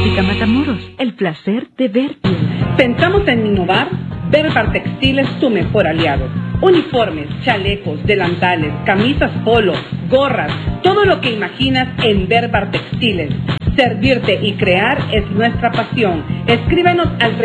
Quirúrgica Matamoros, el placer de ver bien. Pensamos en innovar. Berbar Textil es tu mejor aliado. Uniformes, chalecos, delantales, camisas polo, gorras, todo lo que imaginas en Berbar Textiles. Servirte y crear es nuestra pasión. Escríbenos al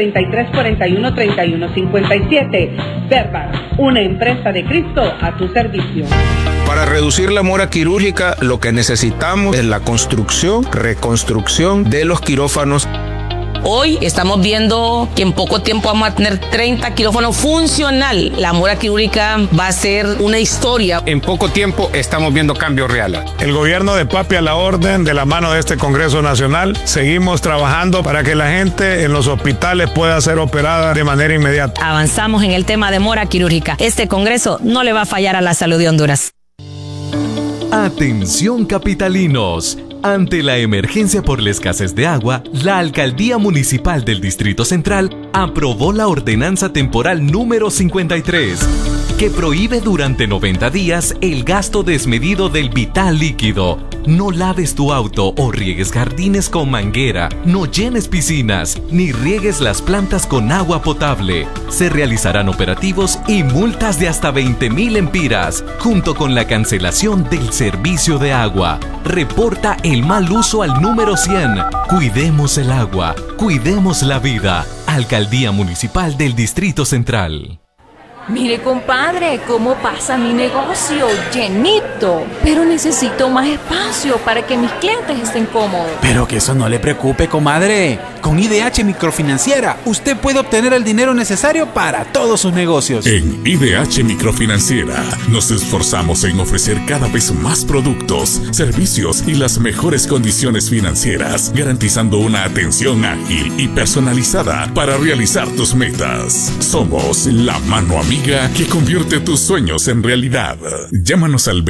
3341-3157. Berbar, una empresa de Cristo a tu servicio. Para reducir la mora quirúrgica, lo que necesitamos es la construcción, reconstrucción de los quirófanos. Hoy estamos viendo que en poco tiempo vamos a tener 30 quirófanos funcional. La mora quirúrgica va a ser una historia. En poco tiempo estamos viendo cambios reales. El gobierno de Papi a la orden, de la mano de este Congreso Nacional, seguimos trabajando para que la gente en los hospitales pueda ser operada de manera inmediata. Avanzamos en el tema de mora quirúrgica. Este Congreso no le va a fallar a la salud de Honduras. Atención capitalinos. Ante la emergencia por la escasez de agua, la Alcaldía Municipal del Distrito Central aprobó la Ordenanza Temporal número 53, que prohíbe durante 90 días el gasto desmedido del vital líquido. No laves tu auto o riegues jardines con manguera, no llenes piscinas, ni riegues las plantas con agua potable. Se realizarán operativos y multas de hasta 20,000 empiras, junto con la cancelación del servicio de agua. Reporta el mal uso al número 100. Cuidemos el agua, cuidemos la vida. Alcaldía Municipal del Distrito Central. Mire, compadre, cómo pasa mi negocio, llenito. Pero necesito más espacio para que mis clientes estén cómodos. Pero que eso no le preocupe, comadre. Con IDH Microfinanciera, usted puede obtener el dinero necesario para todos sus negocios. En IDH Microfinanciera, nos esforzamos en ofrecer cada vez más productos, servicios y las mejores condiciones financieras, garantizando una atención ágil y personalizada para realizar tus metas. Somos la mano amiga que convierte tus sueños en realidad. Llámanos al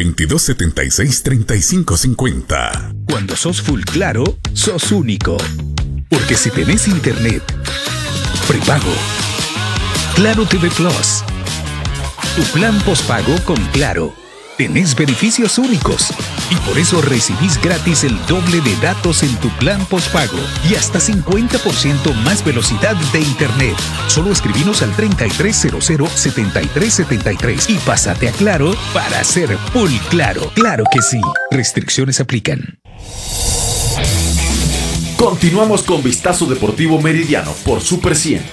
2276-3550. Cuando sos full claro, sos único. Porque si tenés internet prepago, Claro TV Plus, tu plan pospago con Claro, tenés beneficios únicos y por eso recibís gratis el doble de datos en tu plan pospago y hasta 50% más velocidad de internet. Solo escribinos al 3300-7373 y pásate a Claro para ser full claro. Claro que sí. Restricciones aplican. Continuamos con Vistazo Deportivo Meridiano por Super 100.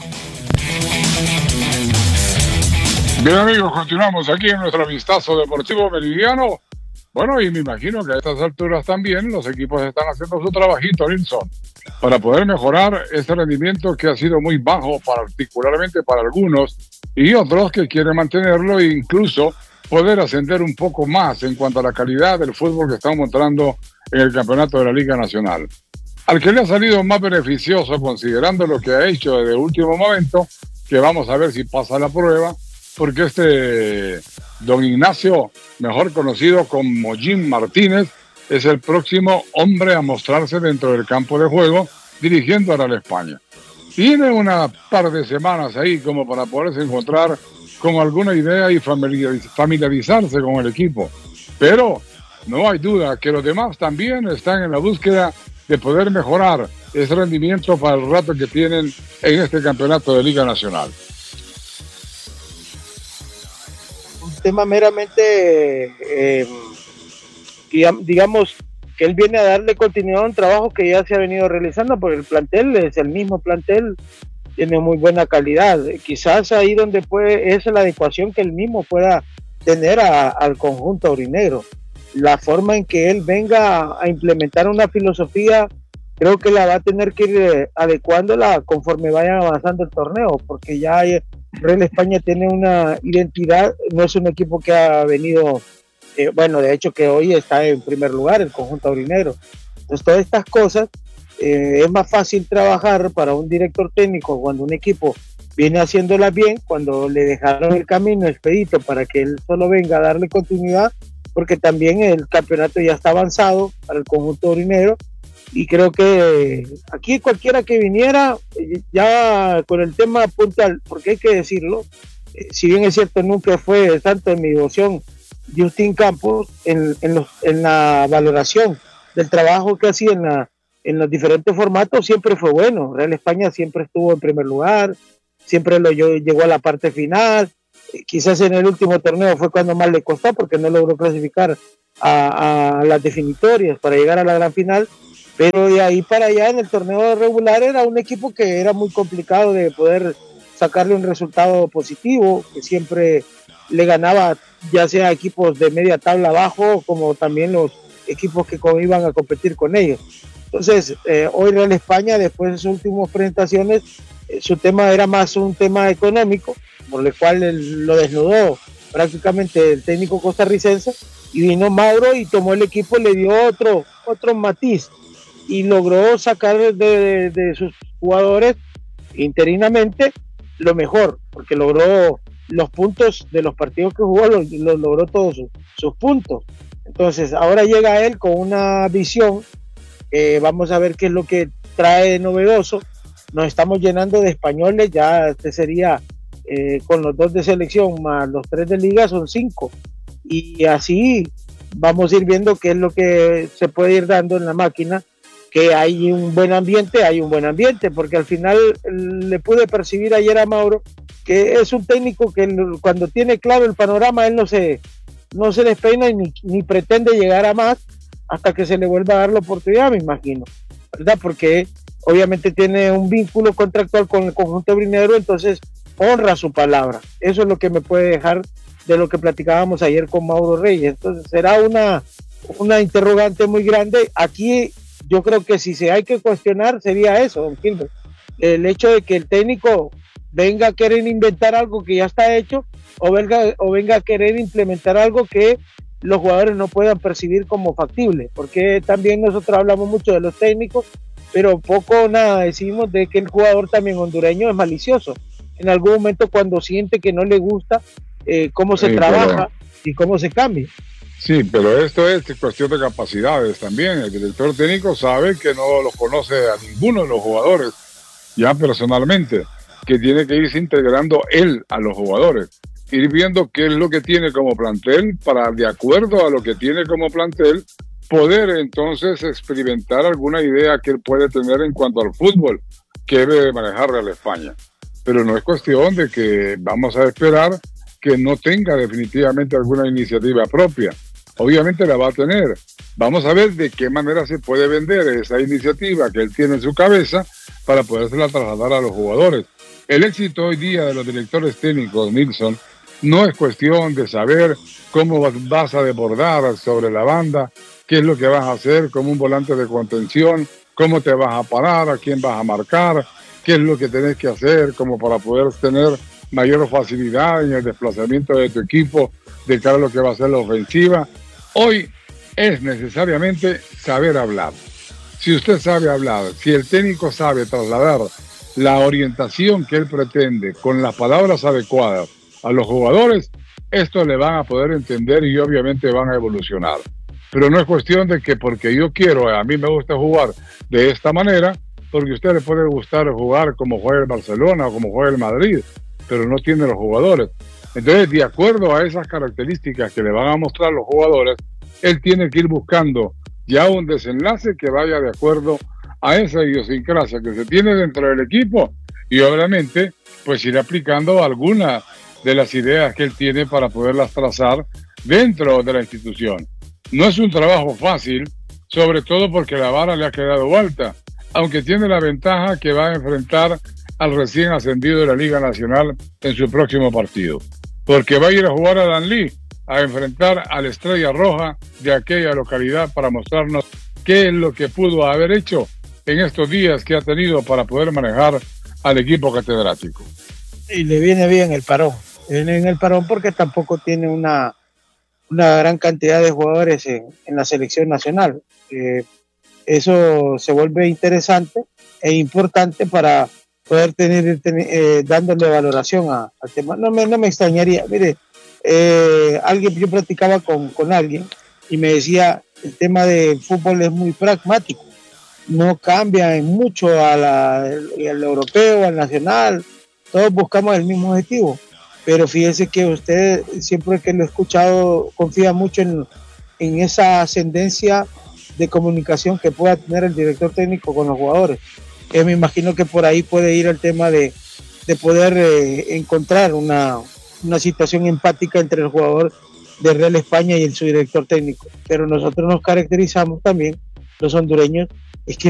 Bien, amigos, continuamos aquí en nuestro Vistazo Deportivo Meridiano. Bueno, y me imagino que a estas alturas también los equipos están haciendo su trabajito, Nilsson, para poder mejorar este rendimiento que ha sido muy bajo, particularmente para algunos, y otros que quieren mantenerlo e incluso poder ascender un poco más en cuanto a la calidad del fútbol que están mostrando en el campeonato de la Liga Nacional. Al que le ha salido más beneficioso, considerando lo que ha hecho desde último momento, que vamos a ver si pasa la prueba, porque don Ignacio, mejor conocido como Jim Martínez, es el próximo hombre a mostrarse dentro del campo de juego, dirigiendo a Real España. Tiene una par de semanas ahí como para poderse encontrar con alguna idea y familiarizarse con el equipo. Pero no hay duda que los demás también están en la búsqueda de poder mejorar ese rendimiento para el rato que tienen en este campeonato de Liga Nacional. Un tema meramente, digamos, que él viene a darle continuidad a un trabajo que ya se ha venido realizando, porque el plantel es el mismo plantel, tiene muy buena calidad. Quizás ahí donde es la adecuación que él mismo pueda tener al conjunto aurinegro. La forma en que él venga a implementar una filosofía, creo que la va a tener que ir adecuándola conforme vayan avanzando el torneo, porque ya Real España tiene una identidad, no es un equipo que ha venido, de hecho que hoy está en primer lugar el conjunto aurinegro. Entonces todas estas cosas, es más fácil trabajar para un director técnico cuando un equipo viene haciéndolas bien, cuando le dejaron el camino expedito para que él solo venga a darle continuidad, porque también el campeonato ya está avanzado para el conjunto aurinegro, y creo que aquí cualquiera que viniera, ya con el tema puntual, porque hay que decirlo, si bien es cierto nunca fue tanto en mi devoción Justin Campos en la valoración del trabajo que hacía en los diferentes formatos siempre fue bueno. Real España siempre estuvo en primer lugar, siempre llegó a la parte final. Quizás en el último torneo fue cuando más le costó porque no logró clasificar a las definitorias para llegar a la gran final, pero de ahí para allá en el torneo regular era un equipo que era muy complicado de poder sacarle un resultado positivo, que siempre le ganaba ya sea equipos de media tabla abajo como también los equipos que iban a competir con ellos. Entonces hoy Real España, después de sus últimas presentaciones, su tema era más un tema económico, por el cual lo desnudó prácticamente el técnico costarricense, y vino Mauro y tomó el equipo, le dio otro matiz y logró sacar de sus jugadores interinamente lo mejor, porque logró los puntos de los partidos que jugó, los logró todos sus puntos. Entonces ahora llega él con una visión, vamos a ver qué es lo que trae de novedoso. Nos estamos llenando de españoles, ya este sería con los 2 de selección más los 3 de liga, son 5, y así vamos a ir viendo qué es lo que se puede ir dando en la máquina, que hay un buen ambiente, porque al final le pude percibir ayer a Mauro que es un técnico que cuando tiene claro el panorama, él no se despeina ni pretende llegar a más hasta que se le vuelva a dar la oportunidad, me imagino, ¿verdad? Porque obviamente tiene un vínculo contractual con el conjunto brinegro, entonces honra su palabra. Eso es lo que me puede dejar de lo que platicábamos ayer con Mauro Reyes. Entonces será una interrogante muy grande. Aquí yo creo que si hay que cuestionar sería eso, don Gilbert, el hecho de que el técnico venga a querer inventar algo que ya está hecho, o venga a querer implementar algo que los jugadores no puedan percibir como factible, porque también nosotros hablamos mucho de los técnicos, pero poco o nada decimos de que el jugador también hondureño es malicioso en algún momento cuando siente que no le gusta cómo se trabaja y cómo se cambia. Sí, pero esto es cuestión de capacidades también. El director técnico sabe que no los conoce a ninguno de los jugadores ya personalmente, que tiene que irse integrando él a los jugadores, ir viendo qué es lo que tiene como plantel para, de acuerdo a lo que tiene como plantel, poder entonces experimentar alguna idea que él puede tener en cuanto al fútbol que debe manejar Real España. Pero no es cuestión de que vamos a esperar que no tenga definitivamente alguna iniciativa propia. Obviamente la va a tener. Vamos a ver de qué manera se puede vender esa iniciativa que él tiene en su cabeza para podérsela trasladar a los jugadores. El éxito hoy día de los directores técnicos, Nilsson, no es cuestión de saber cómo vas a desbordar sobre la banda, qué es lo que vas a hacer como un volante de contención, cómo te vas a parar, a quién vas a marcar, qué es lo que tenés que hacer como para poder tener mayor facilidad en el desplazamiento de tu equipo de cara a lo que va a ser la ofensiva. Hoy es necesariamente saber hablar. Si usted sabe hablar, si el técnico sabe trasladar la orientación que él pretende con las palabras adecuadas a los jugadores, esto le van a poder entender y obviamente van a evolucionar. Pero no es cuestión de que porque yo quiero, a mí me gusta jugar de esta manera, porque a usted le puede gustar jugar como juega el Barcelona o como juega el Madrid, pero no tiene los jugadores. Entonces, de acuerdo a esas características que le van a mostrar los jugadores, él tiene que ir buscando ya un desenlace que vaya de acuerdo a esa idiosincrasia que se tiene dentro del equipo y obviamente pues ir aplicando alguna de las ideas que él tiene para poderlas trazar dentro de la institución. No es un trabajo fácil, sobre todo porque la vara le ha quedado alta, aunque tiene la ventaja que va a enfrentar al recién ascendido de la Liga Nacional en su próximo partido, porque va a ir a jugar a Danlí, a enfrentar a la Estrella Roja de aquella localidad para mostrarnos qué es lo que pudo haber hecho en estos días que ha tenido para poder manejar al equipo catedrático. Y le viene bien el parón. Le viene bien el parón porque tampoco tiene una gran cantidad de jugadores en la selección nacional. Eso se vuelve interesante e importante para poder tener dándole valoración al tema. No me extrañaría. Mire, yo platicaba con alguien y me decía, el tema del fútbol es muy pragmático, no cambia en mucho al europeo, al nacional, todos buscamos el mismo objetivo, pero fíjese que usted, siempre que lo he escuchado, confía mucho en esa ascendencia de comunicación que pueda tener el director técnico con los jugadores. Me imagino que por ahí puede ir el tema de poder encontrar una situación empática entre el jugador de Real España y su director técnico. Pero nosotros nos caracterizamos también, los hondureños,